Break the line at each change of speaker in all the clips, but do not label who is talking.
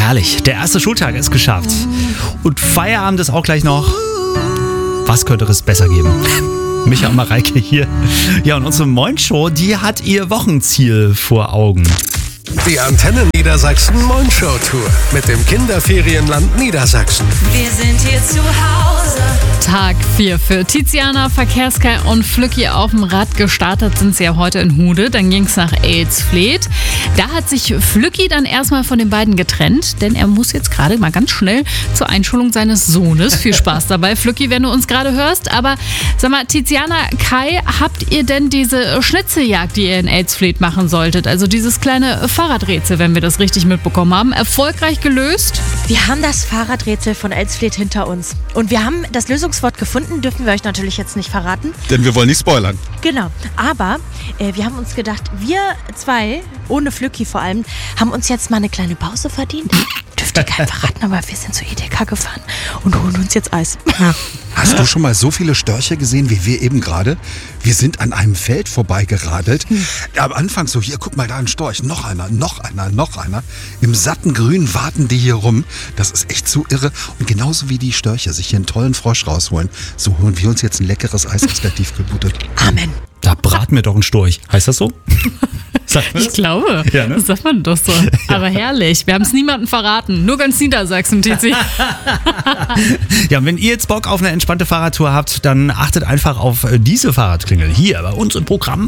herrlich. Der erste Schultag ist geschafft. Und Feierabend ist auch gleich noch. Was könnte es besser geben? Micha und Mareike hier. Ja, und unsere Moin-Show, die hat ihr Wochenziel vor Augen.
Die Antenne Niedersachsen Moin-Show Tour mit dem Kinderferienland Niedersachsen.
Wir sind hier zu Hause.
Tag 4 für Tiziana, Verkehrskai und Flücki auf dem Rad. Gestartet sind sie ja heute in Hude, dann ging es nach Elsfleth. Da hat sich Flücki dann erstmal von den beiden getrennt, denn er muss jetzt gerade mal ganz schnell zur Einschulung seines Sohnes. Viel Spaß dabei, Flücki, wenn du uns gerade hörst. Aber sag mal, Tiziana, Kai, habt ihr denn diese Schnitzeljagd, die ihr in Elsfleth machen solltet, also dieses kleine Fahrradrätsel, wenn wir das richtig mitbekommen haben, erfolgreich gelöst?
Wir haben das Fahrradrätsel von Elsfleth hinter uns. Und wir haben das Lösungswort gefunden, dürfen wir euch natürlich jetzt nicht verraten.
Denn wir wollen nicht spoilern.
Genau, aber wir haben uns gedacht, wir zwei, ohne Flücki vor allem, haben uns jetzt mal eine kleine Pause verdient. Dürfte kein verraten, aber wir sind zu Edeka gefahren und holen uns jetzt Eis.
Hast du schon mal so viele Störche gesehen, wie wir eben gerade? Wir sind an einem Feld vorbeigeradelt. Am Anfang so, hier, guck mal, da ein Storch. Noch einer. Im satten Grün warten die hier rum. Das ist echt so irre. Und genauso wie die Störche sich hier einen tollen Frosch rausholen, so holen wir uns jetzt ein leckeres Eis aus der Tiefkühlbude.
Amen.
Da braten wir doch einen Storch. Heißt das so? Sagt man
Ich
das?
glaube,
Ja, ne?
das sagt man doch so. Aber herrlich, wir haben es niemandem verraten. Nur ganz Niedersachsen, Tizi.
Ja, und wenn ihr jetzt Bock auf eine entspannte Fahrradtour habt, dann achtet einfach auf diese Fahrradklingel hier bei uns im Programm.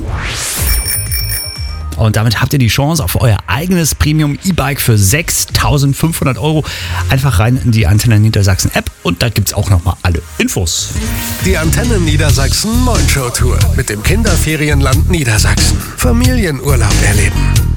Und damit habt ihr die Chance auf euer eigenes Premium-E-Bike für 6.500 €. Einfach rein in die Antenne Niedersachsen App und da gibt's auch nochmal alle Infos.
Die Antenne Niedersachsen Moin-Show Tour mit dem Kinderferienland Niedersachsen. Familienurlaub erleben.